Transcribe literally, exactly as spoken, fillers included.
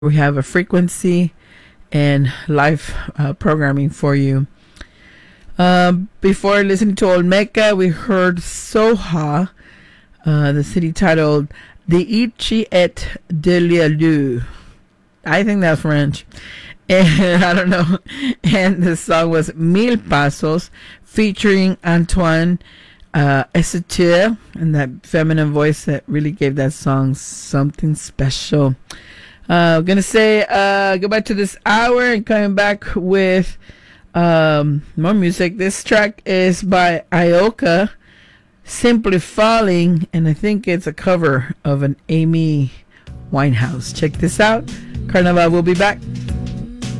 We have a frequency and live uh, programming for you. Um, before listening to Olmeca, we heard Soha, uh, the city titled De Ichi et de Lialu. I think that's French. And I don't know. And the song was Mil Pasos featuring Antoine uh, Esoteur, and that feminine voice that really gave that song something special. Uh, I'm going to say uh, goodbye to this hour and coming back with um, more music. This track is by Ioka, Simply Falling, and I think it's a cover of an Amy Winehouse. Check this out. Carnival will be back.